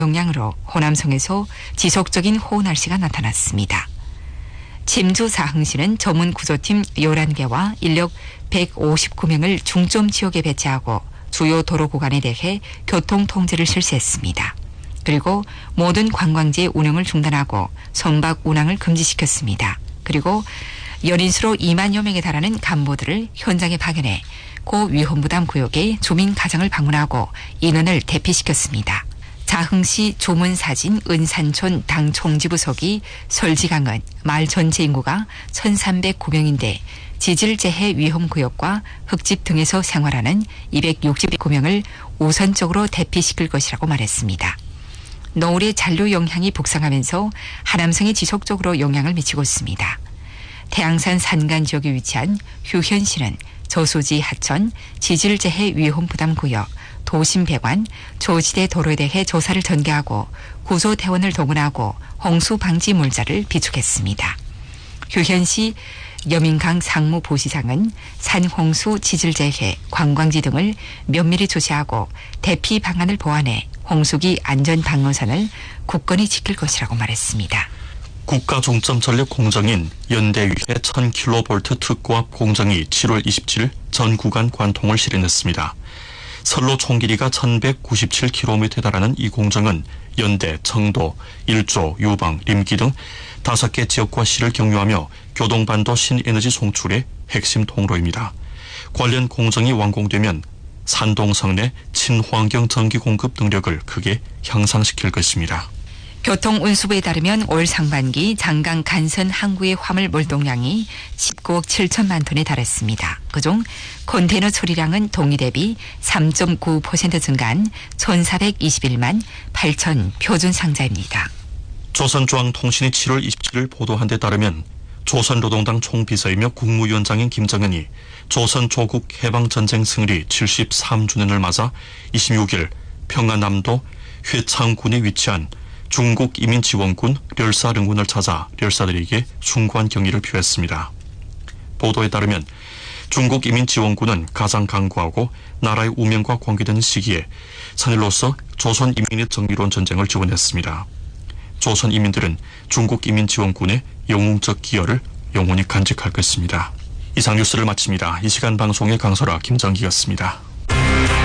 영향으로 호남성에서 지속적인 호우날씨가 나타났습니다. 침주 사흥시는 전문 구조팀 11개와 인력 159명을 중점 지역에 배치하고 주요 도로 구간에 대해 교통 통제를 실시했습니다. 그리고 모든 관광지 운영을 중단하고 선박 운항을 금지시켰습니다. 그리고 연인수로 2만여 명에 달하는 간부들을 현장에 파견해 고위험부담 구역의 주민 가정을 방문하고 인원을 대피시켰습니다. 자흥시 조문사진 은산촌 당 총지부석이 설지강은 마을 전체 인구가 1,309명인데 지질재해 위험구역과 흙집 등에서 생활하는 269명을 우선적으로 대피시킬 것이라고 말했습니다. 노을의 잔류 영향이 북상하면서 하남성에 지속적으로 영향을 미치고 있습니다. 태양산 산간 지역에 위치한 휴현시는 저수지 하천, 지질재해 위험부담구역, 도심배관, 조지대 도로에 대해 조사를 전개하고 구조대원을 동원하고 홍수 방지 물자를 비축했습니다. 휴현시 여민강 상무부시장은 산홍수, 지질재해, 관광지 등을 면밀히 조사하고 대피 방안을 보완해 홍수기 안전방어선을 굳건히 지킬 것이라고 말했습니다. 국가 중점 전력 공정인 연대위의 1000kV 특고압 공정이 7월 27일 전 구간 관통을 실현했습니다. 선로 총 길이가 1197km에 달하는 이 공정은 연대, 청도, 일조, 유방, 림기 등 5개 지역과 시를 경유하며 교동반도 신에너지 송출의 핵심 통로입니다. 관련 공정이 완공되면 산동성 내 친환경 전기 공급 능력을 크게 향상시킬 것입니다. 교통운수부에 따르면 올 상반기 장강 간선 항구의 화물 몰동량이 19억 7천만 톤에 달했습니다. 그중 컨테이너 처리량은 동기 대비 3.9% 증가한 1,421만 8천 표준 상자입니다. 조선중앙통신이 7월 27일 보도한 데 따르면 조선노동당 총비서이며 국무위원장인 김정은이 조선 조국 해방전쟁 승리 73주년을 맞아 26일 평안남도 회창군에 위치한 중국 이민지원군 렬사릉군을 찾아 렬사들에게 숭고한 경의를 표했습니다. 보도에 따르면 중국 이민지원군은 가장 강구하고 나라의 우명과 관계되는 시기에 선일로서 조선 이민의 정의로운 전쟁을 지원했습니다. 조선 이민들은 중국 이민지원군의 영웅적 기여를 영원히 간직할 것입니다. 이상 뉴스를 마칩니다. 이 시간 방송의 강설아 김정기였습니다.